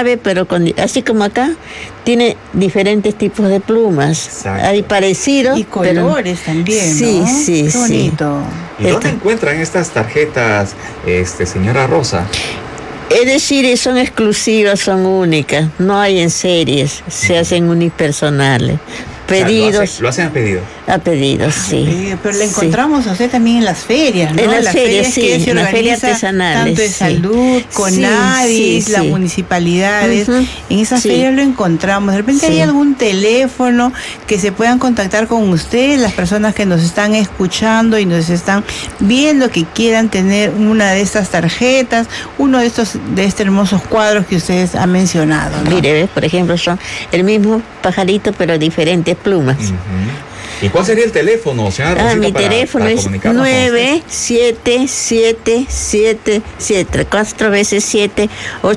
ave, pero así como acá, tiene diferentes tipos de plumas. Exacto. Hay parecidos. Y colores también, sí, ¿no? sí, Qué bonito. ¿Y dónde encuentran estas tarjetas, señora Rosa? Es decir, son exclusivas, son únicas, no hay en series, se hacen unipersonales. Pedidos. O sea, lo hacen a pedido. A pedidos, sí. Pero la encontramos a usted también en las ferias, ¿no? En las ferias, sí, que se en las ferias organiza artesanales. tanto de salud, Conadis, las municipalidades. En esas ferias lo encontramos. De repente hay algún teléfono que se puedan contactar con ustedes, las personas que nos están escuchando y nos están viendo, que quieran tener una de estas tarjetas, uno de estos hermosos cuadros que ustedes han mencionado, ¿no? Mire, por ejemplo, son el mismo pajarito, pero diferentes plumas. ¿Y cuál sería el teléfono, señora Rosita? Mi teléfono es 9777 4 veces 7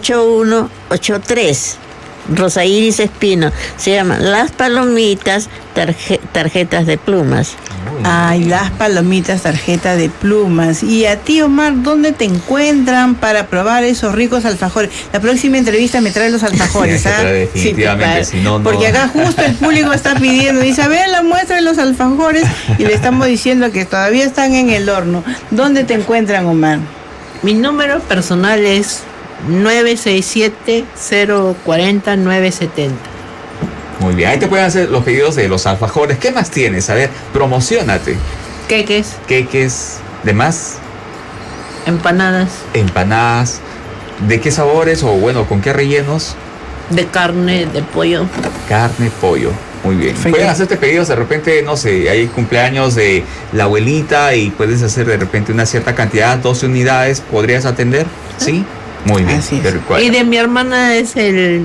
8183. Rosa Iris Espino. Se llama Las Palomitas Tarjetas de Plumas. Ay, Las Palomitas Tarjeta de Plumas. Y a ti, Omar, ¿dónde te encuentran para probar esos ricos alfajores? La próxima entrevista me trae los alfajores, ¿ah? Definitivamente, sí, porque acá justo el público está pidiendo, dice, a ver la muestra de los alfajores, y le estamos diciendo que todavía están en el horno. ¿Dónde te encuentran, Omar? Mi número personal es 967-040-970. Muy bien, ahí te pueden hacer los pedidos de los alfajores. ¿Qué más tienes? A ver, promocionate. Queques. Queques, ¿de más? Empanadas. Empanadas. ¿De qué sabores o bueno, con qué rellenos? De carne, de pollo. Carne, pollo. Muy bien. Pueden hacerte pedidos de repente, no sé, hay cumpleaños de la abuelita y puedes hacer de repente una cierta cantidad, 12 unidades, ¿podrías atender? ¿Sí? Muy bien. Y de mi hermana es el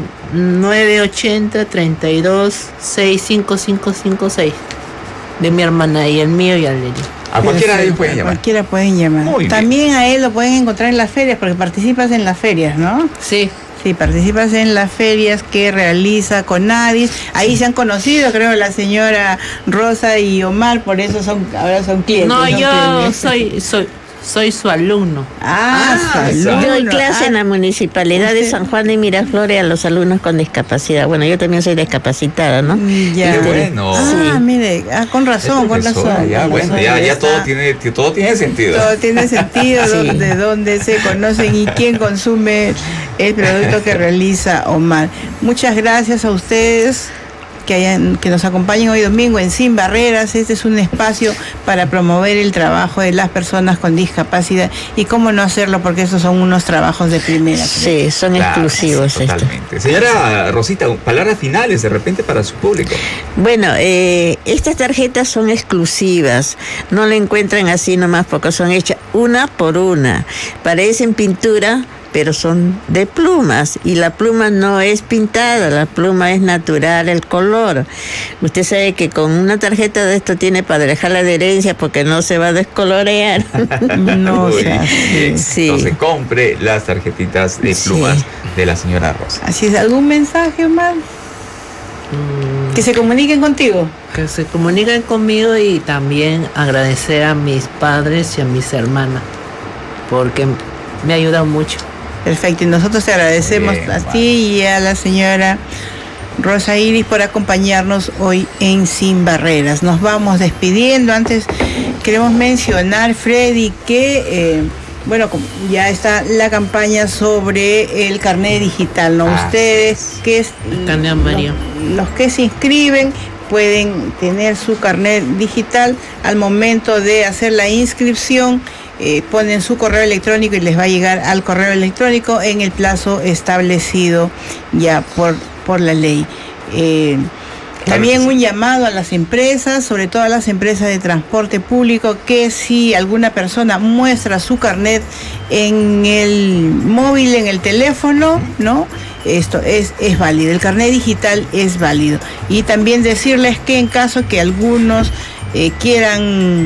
980-32-65556. De mi hermana y el mío y el de ella. A cualquiera de ellos pueden llamar. Cualquiera pueden llamar. También a él lo pueden encontrar en las ferias, porque participas en las ferias, ¿no? Sí. Sí, participas en las ferias que realiza Conadis. Ahí se han conocido, creo, la señora Rosa y Omar, por eso ahora son clientes. No, yo soy su alumno. Su alumno. Yo doy clase en la municipalidad de San Juan de Miraflores a los alumnos con discapacidad. Bueno, yo también soy discapacitada, ¿no? Ya. Qué bueno. Mire, con razón, con razón. Ya, bueno, ya todo tiene sentido. Todo tiene sentido, de dónde se conocen y quién consume el producto que realiza Omar. Muchas gracias a ustedes que nos acompañen hoy domingo en Sin Barreras. Este es un espacio para promover el trabajo de las personas con discapacidad, y cómo no hacerlo, porque estos son unos trabajos de primera. Sí, son exclusivos. Totalmente. Señora Rosita, palabras finales de repente para su público. Bueno, estas tarjetas son exclusivas, no la encuentran así nomás porque son hechas una por una, parecen pintura, pero son de plumas, y la pluma no es pintada, la pluma es natural, el color. Usted sabe que con una tarjeta de esto tiene para dejarla de herencia porque no se va a descolorear. No, sí. Entonces compre las tarjetitas de plumas de la señora Rosa. Así es. ¿Algún mensaje, Omar? Que se comuniquen contigo. Que se comuniquen conmigo, y también agradecer a mis padres y a mis hermanas, porque me ayudan mucho. Perfecto, y nosotros te agradecemos a ti y a la señora Rosa Iris por acompañarnos hoy en Sin Barreras. Nos vamos despidiendo. Antes queremos mencionar, Freddy, que ya está la campaña sobre el carnet digital, ¿no? Ustedes que los que se inscriben pueden tener su carnet digital al momento de hacer la inscripción. Ponen su correo electrónico y les va a llegar al correo electrónico en el plazo establecido ya por la ley. También un llamado a las empresas, sobre todo a las empresas de transporte público, que si alguna persona muestra su carnet en el móvil, en el teléfono, ¿no? Esto es válido, el carnet digital es válido. Y también decirles que en caso que algunos quieran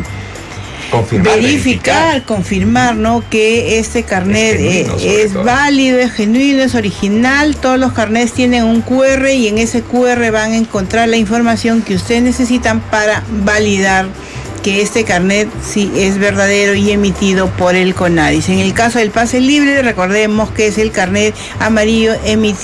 confirmar, ¿no? Que este carnet es válido, es genuino, es original. Todos los carnets tienen un QR, y en ese QR van a encontrar la información que ustedes necesitan para validar que este carnet sí es verdadero y emitido por el Conadis. En el caso del pase libre, recordemos que es el carnet amarillo emitido